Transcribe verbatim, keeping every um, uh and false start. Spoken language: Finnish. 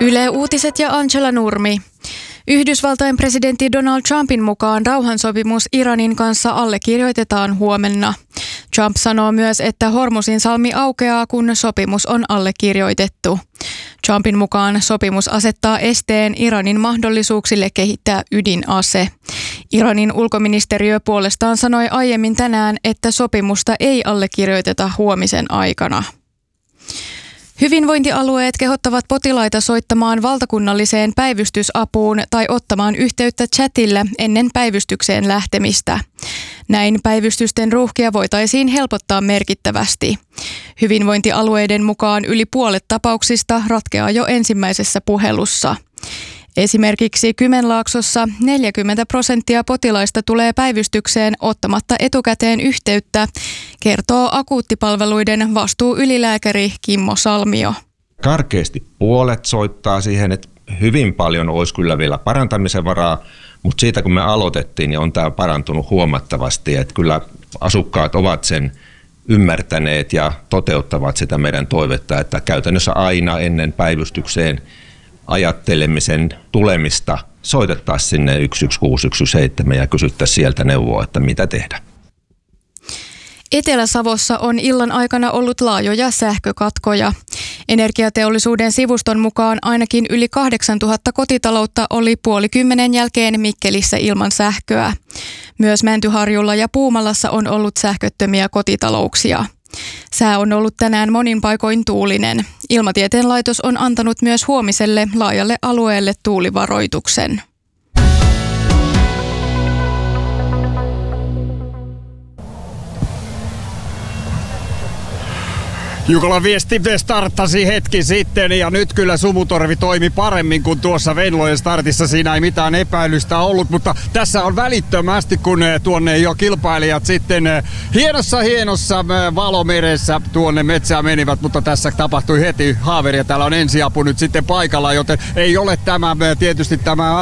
Yle Uutiset ja Angela Nurmi. Yhdysvaltain presidentti Donald Trumpin mukaan rauhansopimus Iranin kanssa allekirjoitetaan huomenna. Trump sanoo myös, että Hormuzin salmi aukeaa, kun sopimus on allekirjoitettu. Trumpin mukaan sopimus asettaa esteen Iranin mahdollisuuksille kehittää ydinase. Iranin ulkoministeriö puolestaan sanoi aiemmin tänään, että sopimusta ei allekirjoiteta huomisen aikana. Hyvinvointialueet kehottavat potilaita soittamaan valtakunnalliseen päivystysapuun tai ottamaan yhteyttä chatilla ennen päivystykseen lähtemistä. Näin päivystysten ruuhkia voitaisiin helpottaa merkittävästi. Hyvinvointialueiden mukaan yli puolet tapauksista ratkeaa jo ensimmäisessä puhelussa. Esimerkiksi Kymenlaaksossa neljäkymmentä prosenttia potilaista tulee päivystykseen ottamatta etukäteen yhteyttä, kertoo akuuttipalveluiden vastuuylilääkäri Kimmo Salmio. Karkeasti puolet soittaa siihen, että hyvin paljon olisi kyllä vielä parantamisen varaa, mutta siitä kun me aloitettiin, niin on tämä parantunut huomattavasti, että kyllä asukkaat ovat sen ymmärtäneet ja toteuttavat sitä meidän toivetta, että käytännössä aina ennen päivystykseen ajattelemisen tulemista soitettaisiin sinne yksi yksi kuusi yksi seitsemän ja kysyttäisiin sieltä neuvoa, että mitä tehdä. Etelä-Savossa on illan aikana ollut laajoja sähkökatkoja. Energiateollisuuden sivuston mukaan ainakin yli kahdeksantuhatta kotitaloutta oli puoli kymmenen jälkeen Mikkelissä ilman sähköä. Myös Mäntyharjulla ja Puumalassa on ollut sähköttömiä kotitalouksia. Sää on ollut tänään monin paikoin tuulinen. Ilmatieteen laitos on antanut myös huomiselle laajalle alueelle tuulivaroituksen. Jukolan viesti starttasi hetki sitten ja nyt kyllä sumutorvi toimi paremmin kuin tuossa Venlojen startissa. Siinä ei mitään epäilystä ollut, mutta tässä on välittömästi, kun tuonne jo kilpailijat sitten hienossa hienossa valomeressä tuonne metsään menivät, mutta tässä tapahtui heti haaveri ja täällä on ensiapu nyt sitten paikalla, joten ei ole tämä tietysti tämä